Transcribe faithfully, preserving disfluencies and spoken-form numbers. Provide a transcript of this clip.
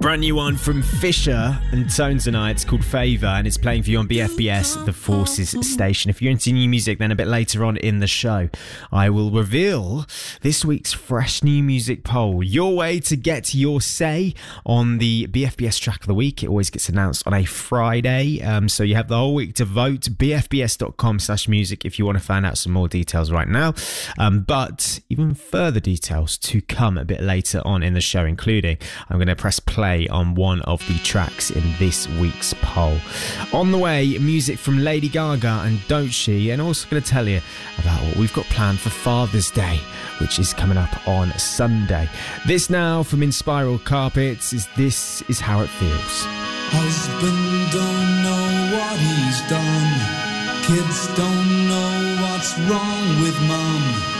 Brand new one from Fisher and Tone tonight. It's called Favour and it's playing for you on B F B S, the Forces station. If you're into new music, then a bit later on in the show, I will reveal this week's fresh new music poll. Your way to get your say on the B F B S track of the week. It always gets announced on a Friday, um, so you have the whole week to vote. b f b s dot com slash music if you want to find out some more details right now. Um, but even further details to come a bit later on in the show, including I'm going to press play on one of the tracks in this week's poll. On the way, music from Lady Gaga and Don't She, and also going to tell you about what we've got planned for Father's Day, which is coming up on Sunday. This now from Inspiral Carpets is This Is How It Feels. Husband don't know what he's done. Kids don't know what's wrong with mum.